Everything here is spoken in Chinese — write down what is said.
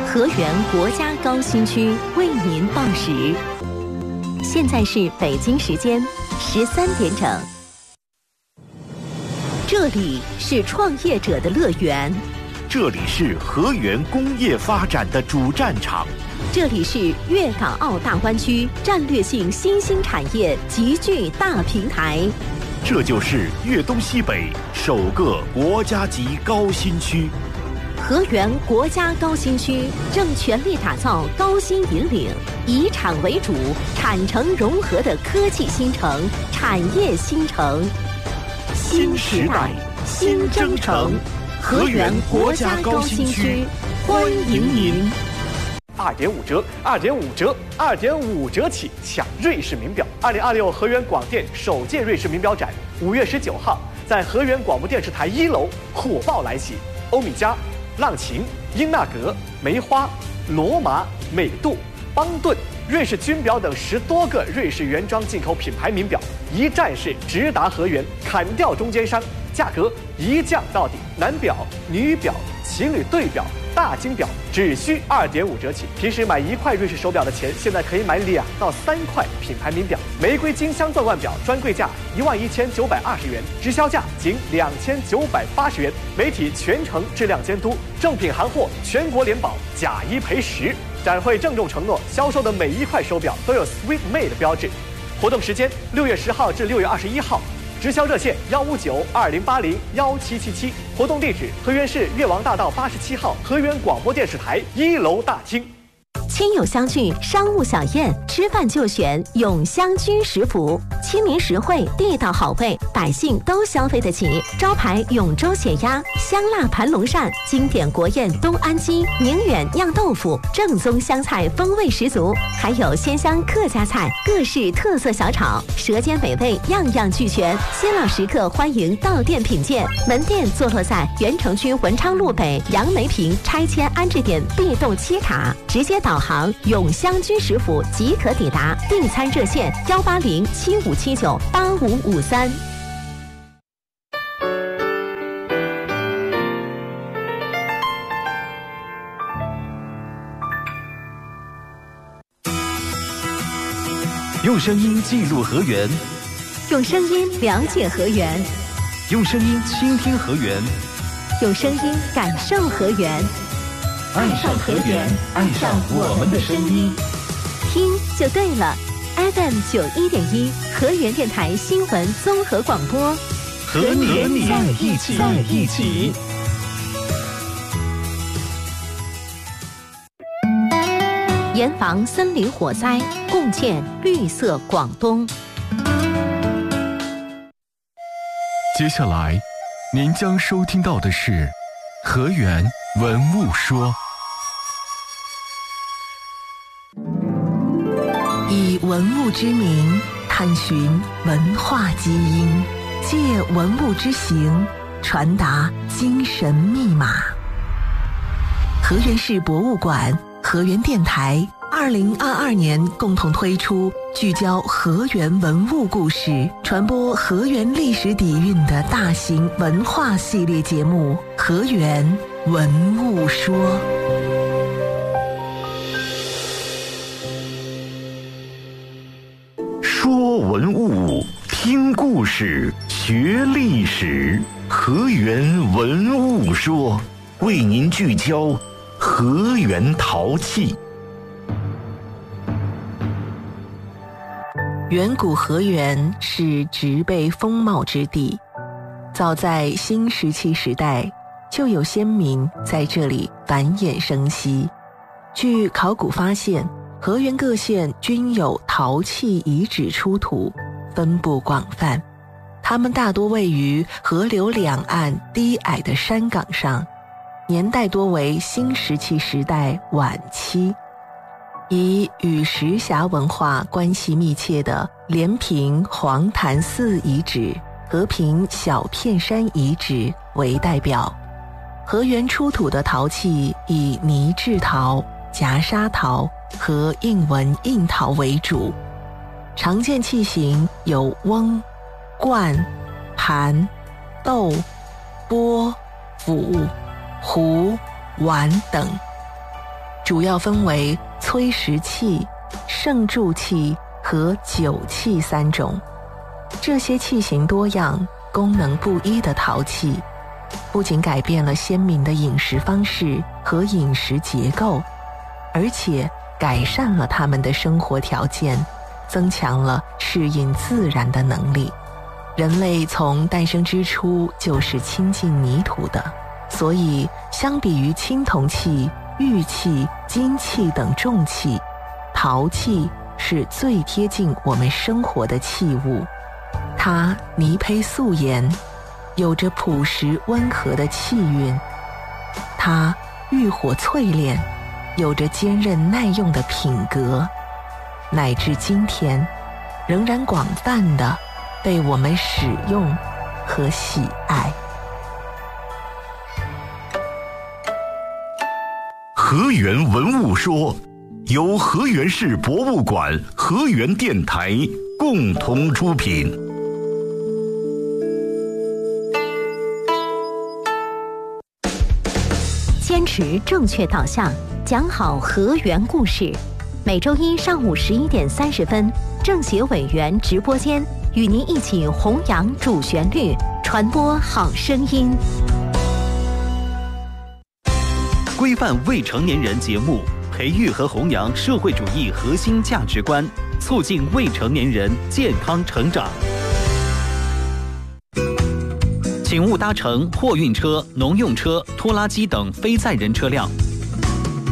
河源国家高新区为您报时。现在是北京时间13点整。这里是创业者的乐园， 这里是河源工业发展的主战场， 这里是粤港澳大湾区战略性新兴产业集聚大平台， 这就是粤东西北首个国家级高新区。 河源国家高新区正全力打造高新引领、以产为主、产城融合的科技新城、产业新城。新时代，新征程，河源国家高新区，欢迎您 ！2.5折，2.5折，2.5折起抢瑞士名表！2026河源广电首届瑞士名表展5月19号在河源广播电视台1楼火爆来袭，欧米茄、浪琴、英纳格、梅花、罗马、美度、邦顿、瑞士军表等10多个瑞士原装进口品牌名表，一站式直达河源，砍掉中间商，价格一降到底。男表、女表、情侣对表、大金表只需2.5折起。平时买1块瑞士手表的钱，现在可以买2到3块品牌名表。玫瑰金镶钻腕表专柜价11920元，直销价仅2980元。媒体全程质量监督，正品行货全国联保，假一赔10。展会郑重承诺，销售的每1块手表都有 Sweet Made 标志。活动时间6月10号至6月21号。直销热线15920801777，活动地址河源市越王大道87号河源广播电视台1楼大厅。 亲友相聚，商务小宴，吃饭就选永香居食府，亲民实惠，地道好味，百姓都消费得起。招牌永州血鸭、香辣盘龙鳝，经典国宴东安鸡、宁远酿豆腐，正宗湘菜风味十足，还有鲜香客家菜，各式特色小炒，舌尖美味样样俱全。新老食客欢迎到店品鉴。门店坐落在原城区文昌路北杨梅坪拆迁安置点 B 栋7卡，直接导航永香居食府即可抵达。订餐热线18075798553。 用声音记录河源， 用声音了解河源， 用声音倾听河源， 用声音感受河源。 爱上河源，爱上我们的声音， 听就对了。FM 91.1河源电台新闻综合广播， 和你在一起。 严防森林火灾，共建绿色广东。 接下来，您将收听到的是河源文物说。 以文物之名探寻文化基因，借文物之形传达精神密码。河源市博物馆、河源电台2022年共同推出聚焦河源文物故事、传播河源历史底蕴的大型文化系列节目《河源文物说》。 说文物，听故事，学历史。河源文物说，为您聚焦河源陶器。 远古河源是植被丰茂之地，早在新石器时代，就有先民在这里繁衍生息。据考古发现，河源各县均有陶器遗址出土，分布广泛。它们大多位于河流两岸低矮的山岗上，年代多为新石器时代晚期。以与石峡文化关系密切的连平黄潭寺遗址、和平小片山遗址为代表。河源出土的陶器以泥制陶、夹砂陶和印纹印陶为主，常见器型有瓮、罐、盘、豆、钵、釜、壶、碗等。 主要分为催食气、盛助气和酒气3种。这些气型多样、功能不一的陶器，不仅改变了先民的饮食方式和饮食结构，而且改善了他们的生活条件，增强了适应自然的能力。人类从诞生之初就是亲近泥土的，所以相比于青铜器、玉器、金器等重器，陶器是最贴近我们生活的器物。它泥胚素颜，有着朴实温和的气韵；它浴火淬炼，有着坚韧耐用的品格，乃至今天仍然广泛地被我们使用和喜爱。 河源文物说，由河源市博物馆、河源电台共同出品。 坚持正确导向，讲好河源故事。每周一上午11点30分，政协委员直播间与您一起弘扬主旋律，传播好声音。 规范未成年人节目，培育和弘扬社会主义核心价值观，促进未成年人健康成长。请勿搭乘货运车、农用车、拖拉机等非载人车辆。